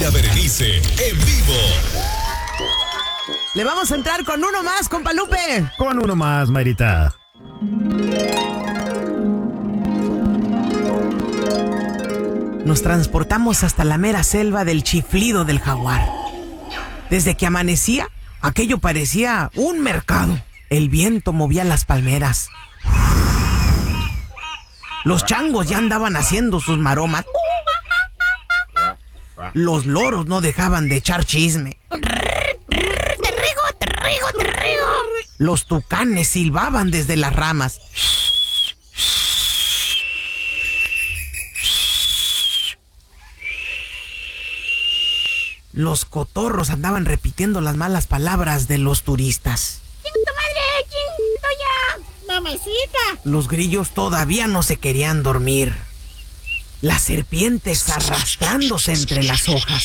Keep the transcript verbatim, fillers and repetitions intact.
Mayra Berenice, en vivo. Le vamos a entrar con uno más, compa Lupe. Con uno más, Mayrita. Nos transportamos hasta la mera selva del chiflido del jaguar. Desde que amanecía, aquello parecía un mercado. El viento movía las palmeras. Los changos ya andaban haciendo sus maromas. Los loros no dejaban de echar chisme. Los tucanes silbaban desde las ramas. Los cotorros andaban repitiendo las malas palabras de los turistas. ¡Chinga tu madre! ¡Chinga ya! ¡Mamacita! Los grillos todavía no se querían dormir. Las serpientes arrastrándose entre las hojas.